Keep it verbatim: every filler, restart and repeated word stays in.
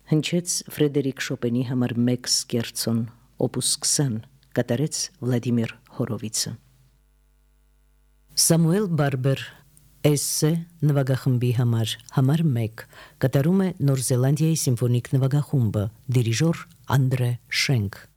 հնչեց Ֆրեդերիկ Շոպենի համար մեկ սկերցոն, օպուս քսան, կատարեց Վլադիմիր Հորովիցը։ Սամուել Բարբեր Էսսե նվագախմբի համար համար մեկ կատարում է Նոր Զելանդիայի սիմֆոնիկ նվագախումբը, դիրիժոր Անդրե Շենք։